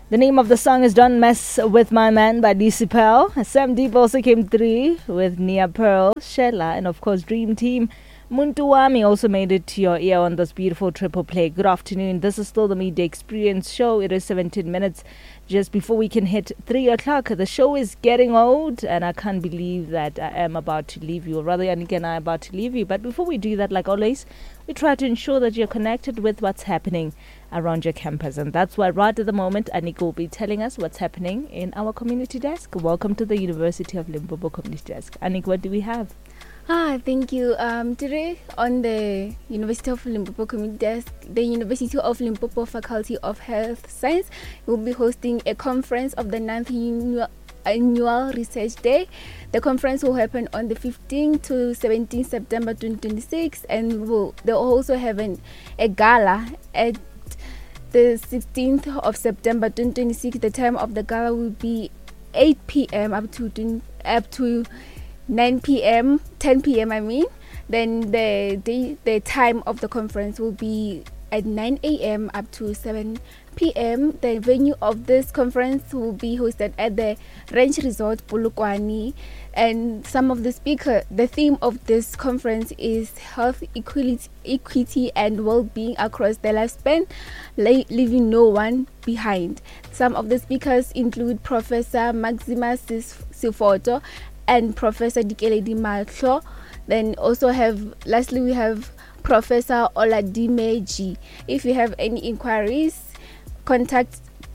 The name of the song is Don't Mess With My Man by DC Pearl. Sam Deep also came through with Nia Pearl, Shella, and of course Dream Team. Muntu Wami also made it to your ear on this beautiful triple play. Good afternoon. This is still the Midday Experience show. It is 17 minutes just before we can hit 3 o'clock. The show is getting old and I can't believe that I am about to leave you, or rather Yannick and I are about to leave you. But before we do that, like always, we try to ensure that you're connected with what's happening around your campus. And that's why right at the moment, Anik will be telling us what's happening in our community desk. Welcome to the University of Limpopo Community Desk. Anik, what do we have? Thank you. Today on the University of Limpopo Community Desk, the University of Limpopo Faculty of Health Science will be hosting a conference of the 9th Annual Research Day. The conference will happen on the 15th to 17th September 2026, and they'll also have a gala at the 16th of September 2026. The time of the gala will be 8 p.m. up to 9 p.m. 10 p.m. Then the time of the conference will be at 9 a.m. up to 7 p.m. The venue of this conference will be hosted at the Ranch Resort Polokwane, and the theme of this conference is health, equity and well-being across the lifespan, leaving no one behind. Some of the speakers include Professor Maximus Sifoto and Professor Dikeledi Malhlo. Then lastly we have Professor Oladimeji. If you have any inquiries, contact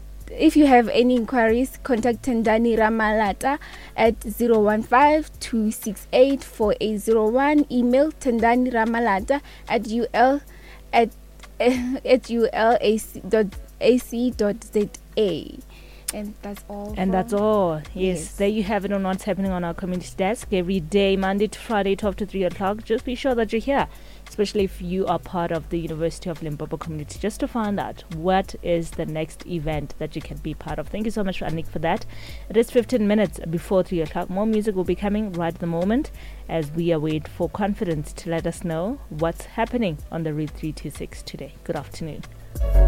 Tendani Ramalata at 015-268-4801. Email Tendani Ramalata at ul@ulac.ac.za. And that's all. That's all. Yes, there you have it on what's happening on our community desk every day, Monday to Friday, 12 to 3 o'clock. Just be sure that you're here, especially if you are part of the University of Limpopo community, just to find out what is the next event that you can be part of. Thank you so much, Anik, for that. It is 15 minutes before 3 o'clock. More music will be coming right at the moment as we await for Confidence to let us know what's happening on the Read 326 today. Good afternoon.